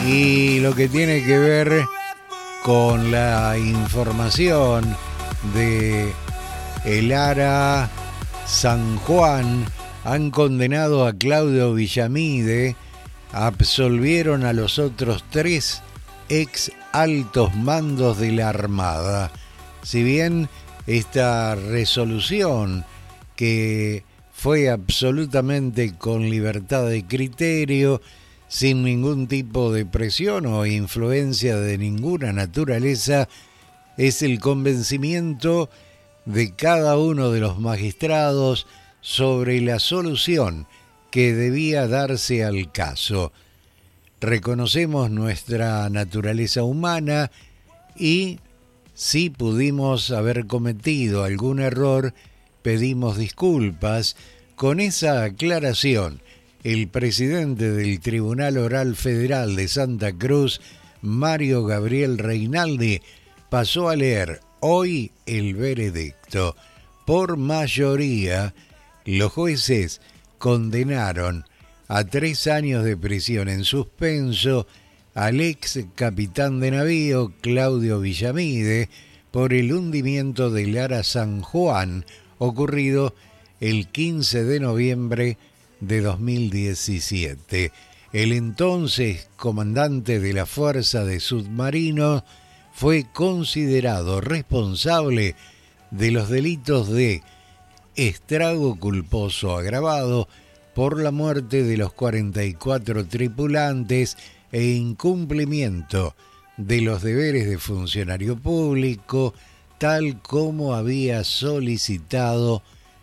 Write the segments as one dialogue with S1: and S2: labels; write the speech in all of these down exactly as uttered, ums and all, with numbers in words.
S1: Y lo que tiene que ver con la información de el ARA San Juan, han condenado a Claudio Villamide, absolvieron a los otros tres ex altos mandos de la Armada. Si bien esta resolución, que fue absolutamente con libertad de criterio, sin ningún tipo de presión o influencia de ninguna naturaleza, es el convencimiento de cada uno de los magistrados sobre la solución que debía darse al caso. Reconocemos nuestra naturaleza humana y, si pudimos haber cometido algún error, pedimos disculpas. Con esa aclaración, el presidente del Tribunal Oral Federal de Santa Cruz, Mario Gabriel Reinaldi, pasó a leer hoy el veredicto. Por mayoría, los jueces condenaron a tres años de prisión en suspenso al ex capitán de navío Claudio Villamide por el hundimiento del ARA San Juan, ocurrido el quince de noviembre de dos mil diecisiete. El entonces comandante de la Fuerza de Submarinos fue considerado responsable de los delitos de estrago culposo agravado por la muerte de los cuarenta y cuatro tripulantes e incumplimiento de los deberes de funcionario público, tal como había solicitado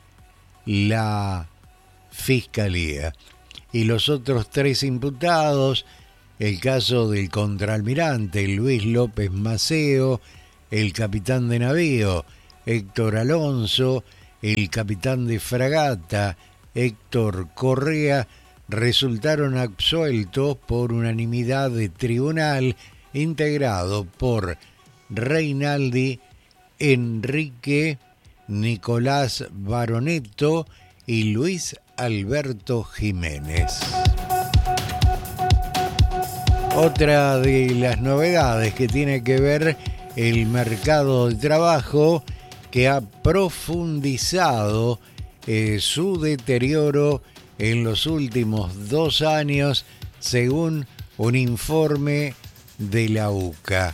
S1: la Fiscalía. Y los otros tres imputados, el caso del contraalmirante Luis López Maceo, el capitán de navío Héctor Alonso, el capitán de fragata Héctor Correa, resultaron absueltos por unanimidad de tribunal integrado por Reinaldi, Enrique Nicolás Baronetto y Luis Alberto Jiménez. Otra de las novedades que tiene que ver el mercado de trabajo, que ha profundizado eh, su deterioro en los últimos dos años, según un informe de la U C A.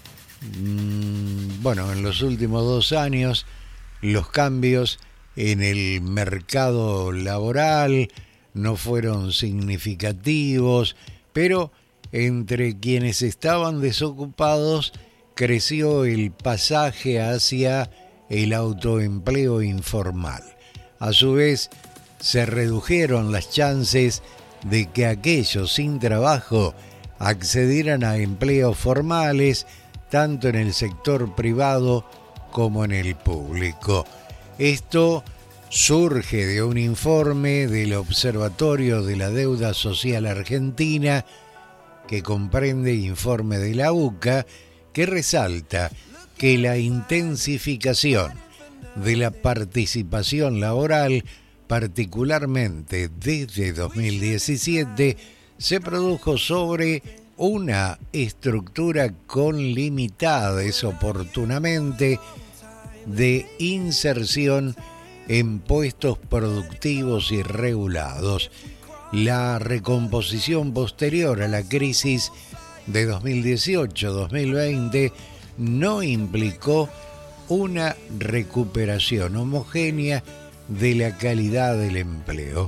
S1: Mm, bueno, en los últimos dos años, los cambios en el mercado laboral no fueron significativos, pero entre quienes estaban desocupados creció el pasaje hacia el autoempleo informal. A su vez, se redujeron las chances de que aquellos sin trabajo accedieran a empleos formales, tanto en el sector privado como en el público. Esto surge de un informe del Observatorio de la Deuda Social Argentina, que comprende informe de la U C A, que resalta que la intensificación de la participación laboral, particularmente desde dos mil diecisiete, se produjo sobre una estructura con limitades oportunamente de inserción en puestos productivos y regulados. La recomposición posterior a la crisis de dos mil dieciocho dos mil veinte no implicó una recuperación homogénea de la calidad del empleo.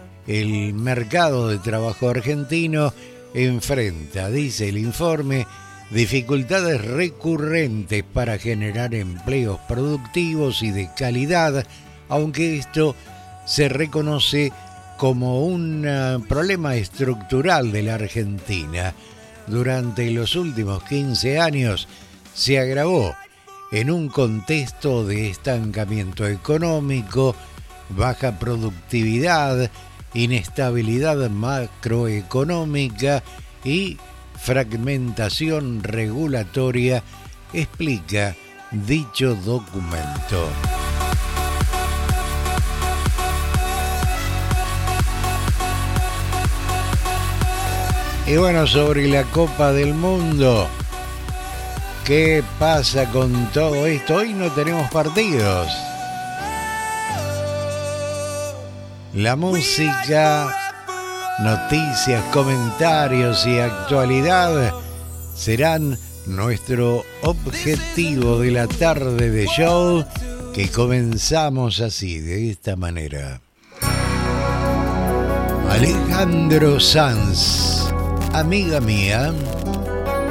S1: El mercado de trabajo argentino enfrenta, dice el informe, dificultades recurrentes para generar empleos productivos y de calidad, aunque esto se reconoce como un problema estructural de la Argentina. Durante los últimos quince años se agravó en un contexto de estancamiento económico, baja productividad, inestabilidad macroeconómica y fragmentación regulatoria, explica dicho documento. Y bueno, sobre la Copa del Mundo, ¿qué pasa con todo esto? Hoy no tenemos partidos. La música, noticias, comentarios y actualidad serán nuestro objetivo de la tarde de show, que comenzamos así, de esta manera. Alejandro Sanz, amiga mía,